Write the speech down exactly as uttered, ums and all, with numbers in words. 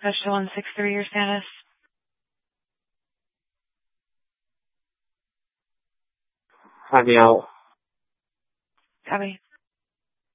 Question one six three, your status. Hi, Neil. Copy.